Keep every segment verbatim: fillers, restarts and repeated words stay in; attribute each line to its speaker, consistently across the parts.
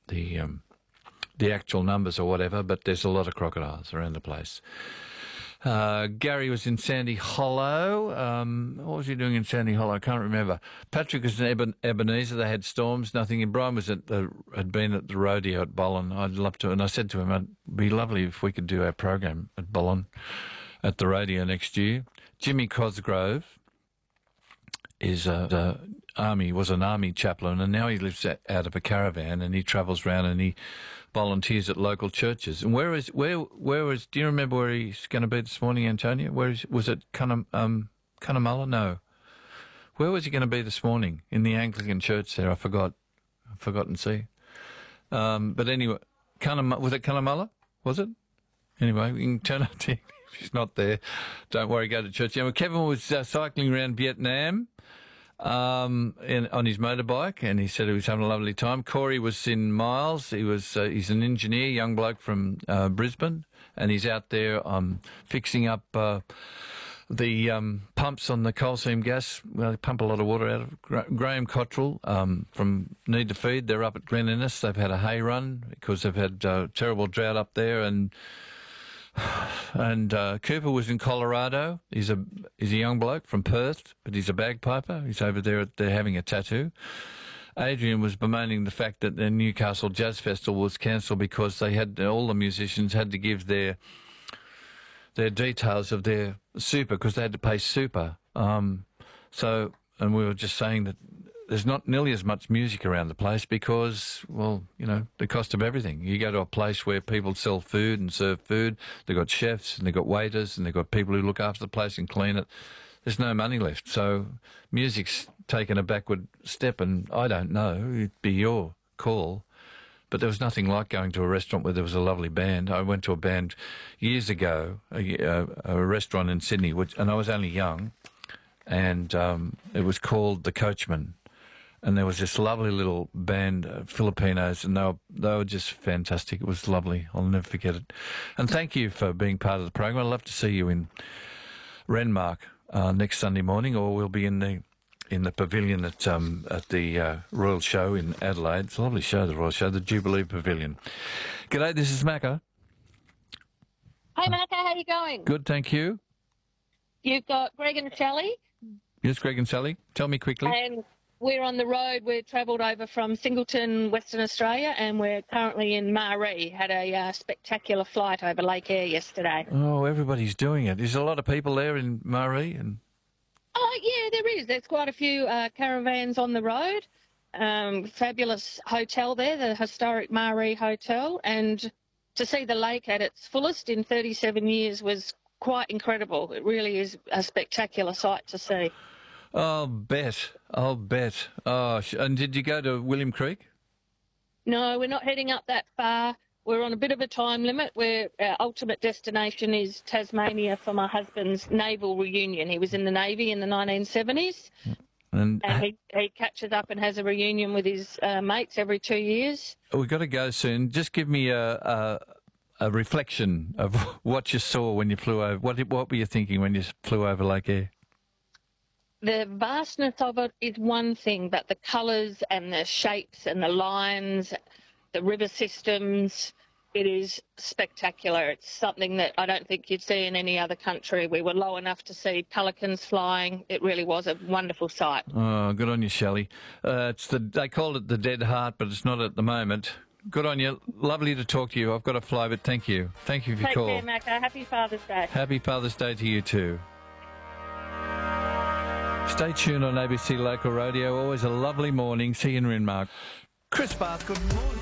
Speaker 1: the um, the actual numbers or whatever, but there's a lot of crocodiles around the place. Uh, Gary was in Sandy Hollow. Um, what was he doing in Sandy Hollow? I can't remember. Patrick was in Eben- Ebenezer. They had storms, nothing. And Brian was at the, had been at the rodeo at Bollen. I'd love to. And I said to him, it'd be lovely if we could do our program at Bollen at the rodeo next year. Jimmy Cosgrove is a, a army, was an army chaplain, and now he lives out of a caravan and he travels around and he volunteers at local churches. And where is where where is? Do you remember where he's going to be this morning, Antonia? Where is, was it? Cunham, um, Cunnamulla? No. Where was he going to be this morning? In the Anglican church there. I forgot. I've forgotten. See. Um, but anyway, Cunham, was it Cunnamulla? Was it? Anyway, we can turn up to him. If he's not there, don't worry, go to church. Yeah, well, Kevin was uh, cycling around Vietnam um, in, on his motorbike, and he said he was having a lovely time. Corey was in Miles. He was uh, he's an engineer, young bloke from uh, Brisbane, and he's out there um, fixing up uh, the um, pumps on the coal seam gas. Well, they pump a lot of water out of Gra- Graham Cottrell um, from Need to Feed. They're up at Glen Innes. They've had a hay run because they've had uh, terrible drought up there, and And uh, Cooper was in Colorado. He's a he's a young bloke from Perth, but he's a bagpiper. He's over there. They're having a tattoo. Adrian was bemoaning the fact that the Newcastle Jazz Festival was cancelled because they had all the musicians had to give their their details of their super because they had to pay super. Um, so, and we were just saying that there's not nearly as much music around the place because, well, you know, the cost of everything. You go to a place where people sell food and serve food. They've got chefs and they've got waiters and they've got people who look after the place and clean it. There's no money left. So music's taken a backward step, and I don't know. It'd be your call. But there was nothing like going to a restaurant where there was a lovely band. I went to a band years ago, a, a, a restaurant in Sydney, which, and I was only young, and um, it was called The Coachman. And there was this lovely little band, uh, Filipinos, and they were, they were just fantastic. It was lovely. I'll never forget it. And thank you for being part of the program. I'd love to see you in Renmark uh, next Sunday morning, or we'll be in the in the pavilion at um, at the uh, Royal Show in Adelaide. It's a lovely show, the Royal Show, the Jubilee Pavilion. G'day, this is Macca.
Speaker 2: Hey, Macca, how you going?
Speaker 1: Good, thank you.
Speaker 2: You've got Greg and Sally.
Speaker 1: Yes, Greg and Sally. Tell me quickly.
Speaker 2: And we're on the road. We've travelled over from Singleton, Western Australia, and we're currently in Maree. Had a uh, spectacular flight over Lake Eyre yesterday.
Speaker 1: Oh, everybody's doing it. There's a lot of people there in Maree. And...
Speaker 2: Oh, yeah, there is. There's quite a few uh, caravans on the road. Um, fabulous hotel there, the historic Maree Hotel. And to see the lake at its fullest in thirty-seven years was quite incredible. It really is a spectacular sight to see.
Speaker 1: I'll bet. I'll bet. Oh, and did you go to William Creek?
Speaker 2: No, we're not heading up that far. We're on a bit of a time limit. Where our ultimate destination is Tasmania for my husband's naval reunion. He was in the Navy in the nineteen seventies, and, and he, he catches up and has a reunion with his uh, mates every two years.
Speaker 1: We've got to go soon. Just give me a, a, a reflection of what you saw when you flew over. What, what were you thinking when you flew over Lake Eyre?
Speaker 2: The vastness of it is one thing, but the colours and the shapes and the lines, the river systems, it is spectacular. It's something that I don't think you'd see in any other country. We were low enough to see pelicans flying. It really was a wonderful sight.
Speaker 1: Oh, good on you, Shelley. Uh, it's the they call it the Dead Heart, but it's not at the moment. Good on you. Lovely to talk to you. I've got to fly, but thank you. Thank you for your call.
Speaker 2: Take care, Macca. Happy Father's Day.
Speaker 1: Happy Father's Day to you too. Stay tuned on A B C Local Radio. Always a lovely morning. See you in Renmark. Chris Bath, good morning.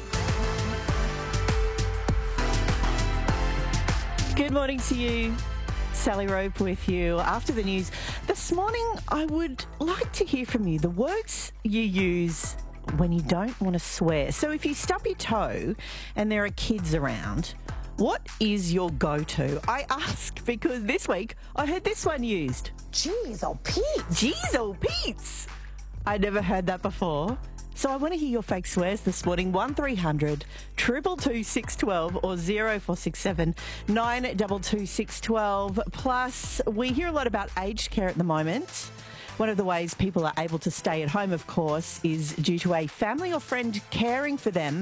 Speaker 3: Good morning to you. Sally Rope with you. After the news this morning, I would like to hear from you the words you use when you don't want to swear. So if you stub your toe and there are kids around, what is your go-to? I ask because this week I heard this one used.
Speaker 4: Jeez, oh Pete.
Speaker 3: Jeez, oh Pete. I'd never heard that before. So I want to hear your fake swears this morning. one three hundred, two two two, six one two or zero four six seven, nine two two, six one two. Plus, we hear a lot about aged care at the moment. One of the ways people are able to stay at home, of course, is due to a family or friend caring for them